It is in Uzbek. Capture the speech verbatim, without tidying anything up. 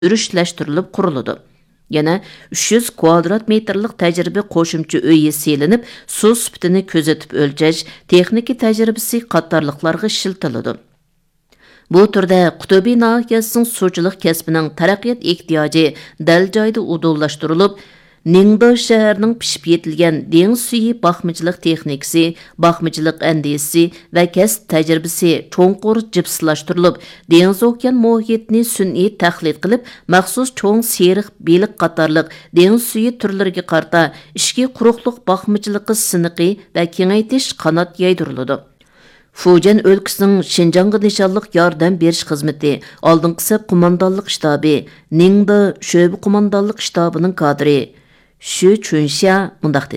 ürüşləşdirilib quruldu. Yana uch yuz kvadrat metrlik tajriba qo'shimcha uyi selinib, suv sifatini kuzatib o'lchash texnika tajribasi qatorliqlarga ishiltiladi. Bu turda Qutubi nahiyasining suvchilik kasbining taraqqiyot ehtiyoji dal joyda udullaştırılıb, Ningbo shahrining pishib yetilgan dengiz suyi baxmıçılıq texnikasi, baxmıçılıq andisi va kasb tajribasi cho'nqur jipslashtirilib, dengiz okean muhitini sun'iy tahlil qilib, maxsus cho'ng seriq, beliq qatorliq dengiz suyi turlariga qarta ishki quruqliq baxmıçılıqı siniqi va kengaytish qanot yaydiriladi. Fujian өлкәсенең Шинҗанга nishonliq yordam berish xizmati, oldingi saf qo'mondonlik shtabi, Ningbo sho'ba qo'mondonlik shtabining kadri Shu Chunxia mundaq